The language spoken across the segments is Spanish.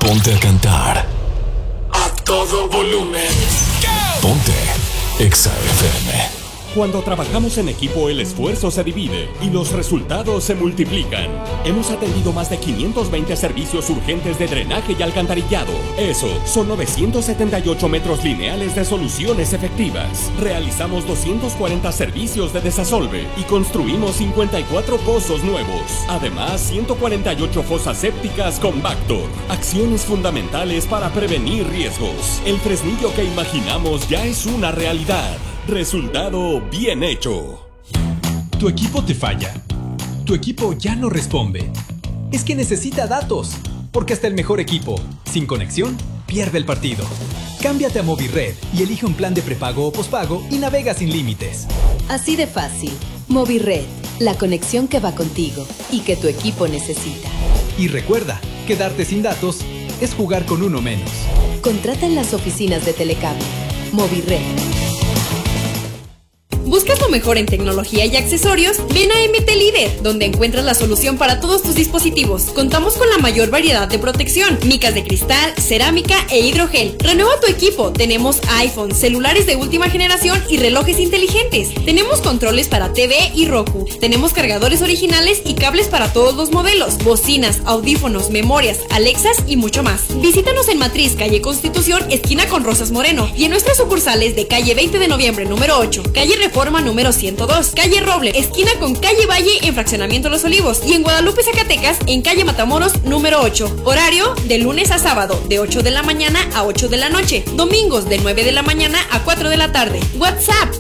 Ponte a cantar. A todo volumen. Ponte Exa FM. Cuando trabajamos en equipo, el esfuerzo se divide y los resultados se multiplican. Hemos atendido más de 520 servicios urgentes de drenaje y alcantarillado. Eso son 978 metros lineales de soluciones efectivas. Realizamos 240 servicios de desasolve y construimos 54 pozos nuevos. Además, 148 fosas sépticas con Bactor. Acciones fundamentales para prevenir riesgos. El Fresnillo que imaginamos ya es una realidad. Resultado bien hecho. Tu equipo te falla. Tu equipo ya no responde. Es que necesita datos. Porque hasta el mejor equipo, sin conexión, pierde el partido. Cámbiate a Movirred y elige un plan de prepago o pospago y navega sin límites. Así de fácil. Movirred, la conexión que va contigo y que tu equipo necesita. Y recuerda, quedarte sin datos es jugar con uno menos. Contrata en las oficinas de Telecable. Movirred. ¿Buscas lo mejor en tecnología y accesorios? Ven a MT Líder, donde encuentras la solución para todos tus dispositivos. Contamos con la mayor variedad de protección, micas de cristal, cerámica e hidrogel. Renueva tu equipo. Tenemos iPhone, celulares de última generación y relojes inteligentes. Tenemos controles para TV y Roku. Tenemos cargadores originales y cables para todos los modelos, bocinas, audífonos, memorias, Alexas y mucho más. Visítanos en Matriz, calle Constitución, esquina con Rosas Moreno, y en nuestras sucursales de calle 20 de noviembre número 8, calle Reforma número 102, calle Roble, esquina con calle Valle en Fraccionamiento Los Olivos, y en Guadalupe, Zacatecas, en calle Matamoros número 8. Horario de lunes a sábado, de 8 de la mañana a 8 de la noche. Domingos de 9 de la mañana a 4 de la tarde. WhatsApp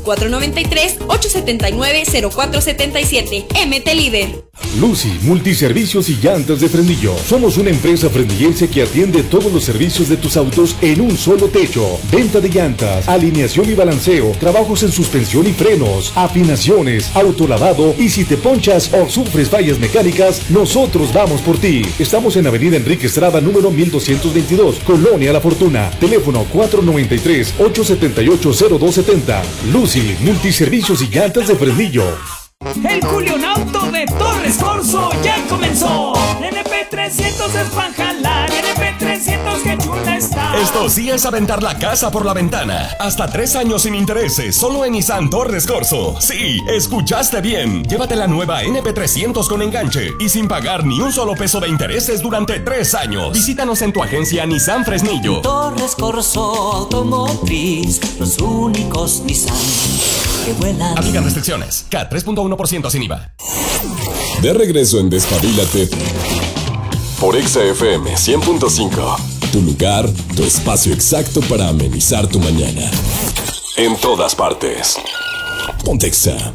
493-879-0477. MT Líder. Lucy, multiservicios y llantas de Fresnillo. Somos una empresa fresnillense que atiende todos los servicios de tus autos en un solo techo. Venta de llantas, alineación y balanceo, trabajos en suspensión y frenos, afinaciones, autolavado, y si te ponchas o sufres fallas mecánicas, nosotros vamos por ti. Estamos en Avenida Enrique Estrada, número 1222, Colonia La Fortuna. Teléfono 493-878-0270. Lucy, multiservicios y llantas de Fresnillo. El Julionauto de Torres Corso ya comenzó. NP300 es para jalar, NP300 que chula está. Esto sí es aventar la casa por la ventana. Hasta 3 años sin intereses, solo en Nissan Torres Corso. Sí, escuchaste bien. Llévate la nueva NP300 con enganche y sin pagar ni un solo peso de intereses durante 3 años. Visítanos en tu agencia Nissan Fresnillo. Torres Corso Automotriz, los únicos Nissan que vuelan. Aplican restricciones. CAT 3.1% sin IVA. De regreso en Despabilate por Exa FM 100.5. Tu lugar, tu espacio exacto para amenizar tu mañana. En todas partes. Ponte Exa.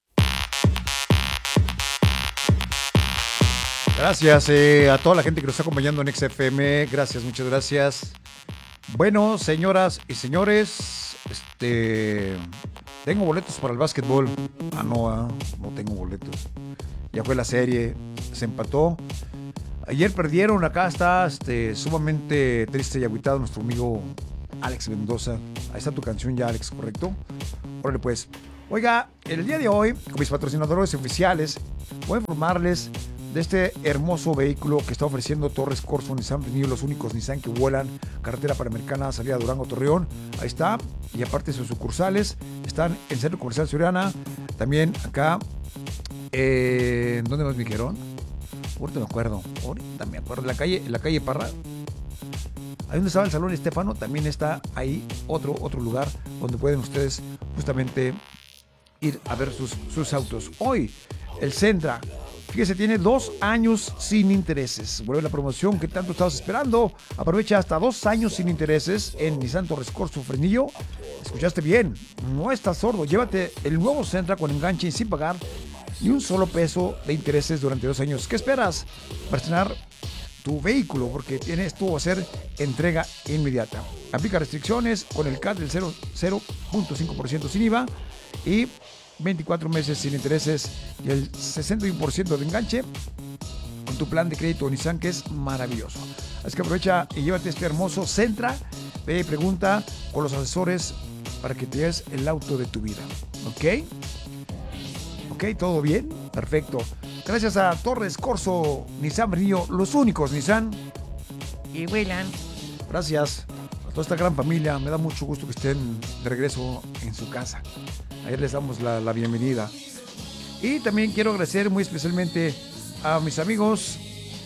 Gracias a toda la gente que nos está acompañando en Exa FM. Gracias, muchas gracias. Bueno, señoras y señores, tengo boletos para el básquetbol. No tengo boletos. Ya fue la serie, se empató. Ayer perdieron, acá está sumamente triste y agüitado nuestro amigo Alex Mendoza. Ahí está tu canción ya, Alex, ¿correcto? Órale pues. Oiga, el día de hoy, con mis patrocinadores oficiales, voy a informarles de este hermoso vehículo que está ofreciendo Torres Corso Nissan Fresnillo, los únicos Nissan que vuelan, carretera panamericana, salida Durango, Torreón. Ahí está. Y aparte sus sucursales están en Centro Comercial Soriana, también acá, ¿dónde más me dijeron? Ahorita me acuerdo, en la calle Parra. Ahí donde estaba el Salón Estefano, también está ahí otro lugar donde pueden ustedes justamente ir a ver sus autos. Hoy, el Sentra, fíjese, tiene 2 años sin intereses. Vuelve la promoción que tanto estabas esperando. Aprovecha hasta 2 años sin intereses en Nissan Torres Corso Fresnillo. Escuchaste bien, no estás sordo. Llévate el nuevo Sentra con enganche y sin pagar ni un solo peso de intereses durante 2 años. ¿Qué esperas para estrenar tu vehículo? Porque esto va a ser entrega inmediata. Aplica restricciones con el CAT del 0.5% sin IVA y 24 meses sin intereses y el 61% de enganche con tu plan de crédito Nissan, que es maravilloso. Así que aprovecha y llévate este hermoso Sentra. Ve y pregunta con los asesores para que te lleves el auto de tu vida. ¿Ok? ¿Todo bien? Perfecto. Gracias a Torres Corso Nissan Fresnillo, los únicos Nissan que vuelan. Gracias a toda esta gran familia. Me da mucho gusto que estén de regreso en su casa. Ayer les damos la bienvenida. Y también quiero agradecer muy especialmente a mis amigos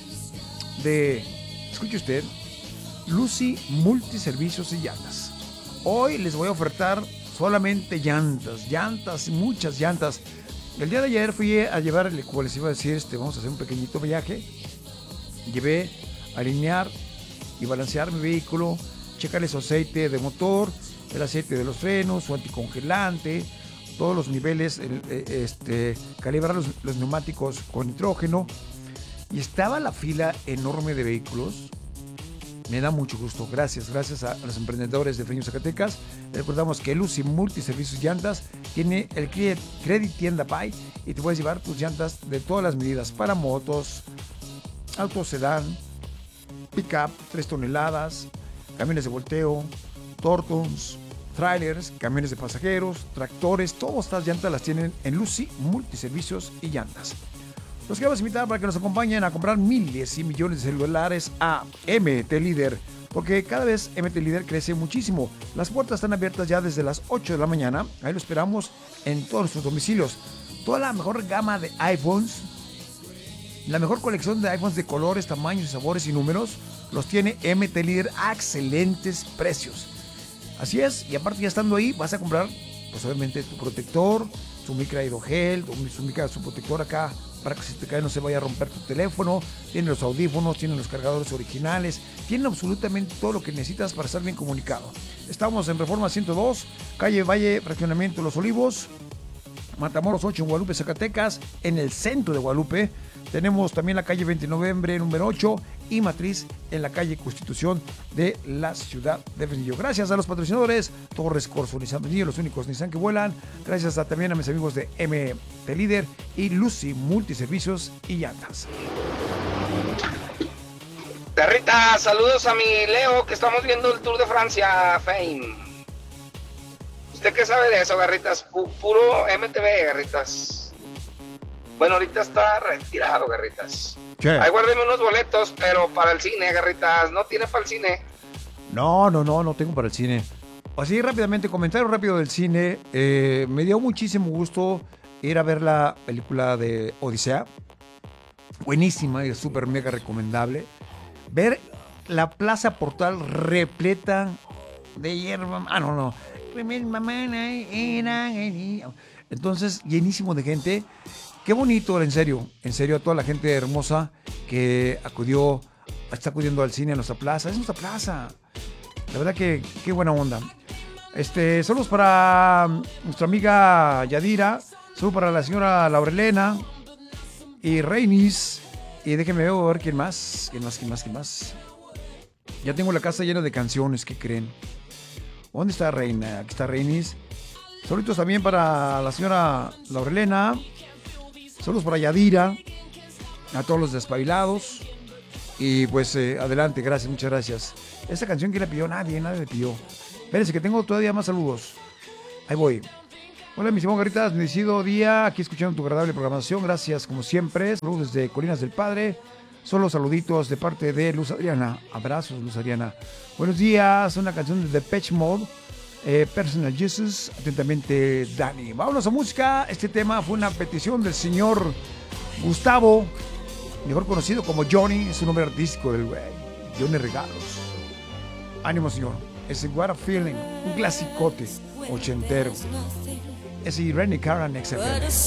de, escuche usted, Lucy Multiservicios y Llantas. Hoy les voy a ofertar solamente llantas, muchas llantas. El día de ayer fui a llevar, como les iba a decir, vamos a hacer un pequeñito viaje. Llevé a alinear y balancear mi vehículo, checarle su aceite de motor, el aceite de los frenos, su anticongelante, todos los niveles, calibrar los neumáticos con nitrógeno. Y estaba la fila enorme de vehículos. Me da mucho gusto. Gracias a los emprendedores de Freño Zacatecas. Recordamos que Lucy Multiservicios Llantas tiene el Credit Tienda Pay y te puedes llevar tus llantas de todas las medidas para motos, autos sedán, pick-up, 3 toneladas, camiones de volteo, tortons, trailers, camiones de pasajeros, tractores. Todas estas llantas las tienen en Lucy Multiservicios y Llantas. Los queremos invitar para que nos acompañen a comprar miles y millones de celulares a MT Líder, porque cada vez MT Líder crece muchísimo. Las puertas están abiertas ya desde las 8 de la mañana. Ahí lo esperamos en todos nuestros domicilios. Toda la mejor gama de iPhones, la mejor colección de iPhones de colores, tamaños, sabores y números, los tiene MT Líder a excelentes precios. Así es, y aparte ya estando ahí, vas a comprar, pues obviamente, tu protector, su micra hidrogel, su protector acá, para que si te cae no se vaya a romper tu teléfono. Tiene los audífonos, tiene los cargadores originales, tiene absolutamente todo lo que necesitas para estar bien comunicado. Estamos en Reforma 102, calle Valle, fraccionamiento Los Olivos, Matamoros 8 en Guadalupe, Zacatecas, en el centro de Guadalupe. Tenemos también la calle 20 de noviembre, número 8, y Matriz en la calle Constitución de la ciudad de Fresnillo. Gracias a los patrocinadores, Torres Corso, Nissan Fresnillo, los únicos Nissan que vuelan. Gracias también a mis amigos de MT Líder y Lucy Multiservicios y Llantas. Garrita, saludos a mi Leo, que estamos viendo el Tour de Francia, Fame. ¿Usted qué sabe de eso, Garritas? Puro MTV, Garritas. Bueno, ahorita está retirado, Garritas. ¿Qué? Ahí guárdeme unos boletos, pero para el cine, Garritas. ¿No tiene para el cine? No tengo para el cine. Así rápidamente, comentario rápido del cine. Me dio muchísimo gusto ir a ver la película de Odisea. Buenísima y súper mega recomendable. Ver la Plaza Portal repleta de hierba. Entonces, llenísimo de gente. Qué bonito, en serio, a toda la gente hermosa que está acudiendo al cine a nuestra plaza. Es nuestra plaza. La verdad que qué buena onda. Saludos para nuestra amiga Yadira. Saludos para la señora Laurelena y Reinis. Y déjenme ver quién más. Ya tengo la casa llena de canciones, ¿qué creen? ¿Dónde está Reina? Aquí está Reinis. Saludos también para la señora Laurelena. Saludos para Yadira, a todos los despabilados. Y pues adelante, gracias, muchas gracias. Esta canción, ¿quién la pidió? Nadie le pidió. Espérense que tengo todavía más saludos. Ahí voy. Hola, mis Garritas, bendecido día. Aquí escuchando tu agradable programación. Gracias, como siempre. Saludos desde Colinas del Padre. Solo saluditos de parte de Luz Adriana. Abrazos, Luz Adriana. Buenos días. Una canción de Depeche Mode. Personal Jesus, atentamente Dani. Vámonos a música. Este tema fue una petición del señor Gustavo, mejor conocido como Johnny, es un nombre artístico del güey, Johnny Regalos. Ánimo, señor. Es What a Feeling, un clasicote ochentero. Es Irene Cara en XFM.